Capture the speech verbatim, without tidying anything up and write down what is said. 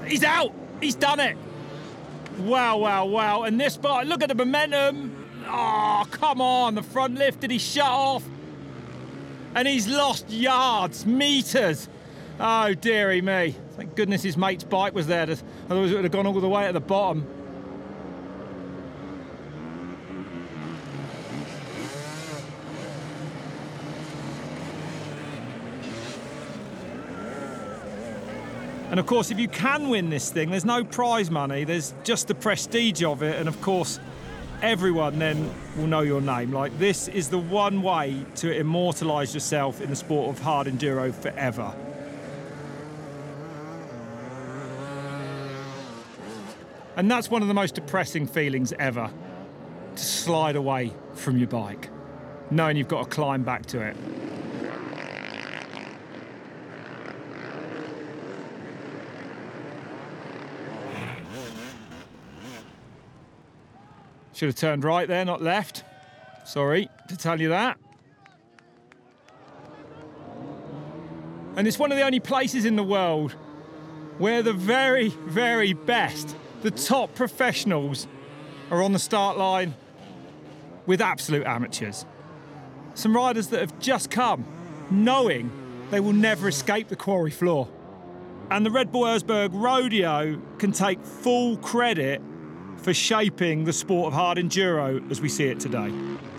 He's out. He's done it. Wow, wow, wow. And this bike, look at the momentum. Oh, come on. The front lift, did he shut off? And he's lost yards, metres. Oh, dearie me. Thank goodness his mate's bike was there. To, otherwise it would have gone all the way at the bottom. And of course, if you can win this thing, there's no prize money. There's just the prestige of it. And of course, everyone then will know your name. Like, this is the one way to immortalise yourself in the sport of hard enduro forever. And that's one of the most depressing feelings ever, to slide away from your bike, knowing you've got to climb back to it. Should have turned right there, not left. Sorry to tell you that. And it's one of the only places in the world where the very, very best, the top professionals, are on the start line with absolute amateurs. Some riders that have just come knowing they will never escape the quarry floor. And the Red Bull Erzberg Rodeo can take full credit for shaping the sport of hard enduro as we see it today.